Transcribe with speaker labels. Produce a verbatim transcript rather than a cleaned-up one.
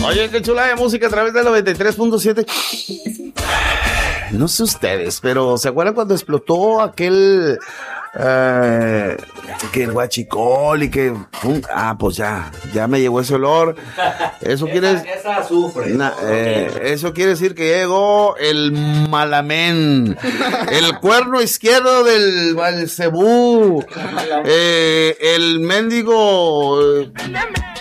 Speaker 1: Oye, qué chula de música a través del noventa y tres punto siete. No sé ustedes, pero ¿se acuerdan cuando explotó aquel... Eh, que el guachicol y que... Um, ah, pues ya, ya me llegó ese olor. Eso
Speaker 2: esa,
Speaker 1: quiere...
Speaker 2: esa azufre.
Speaker 1: Na, eh, eso quiere decir que llegó el malamén, el cuerno izquierdo del Balcebú, eh, el mendigo...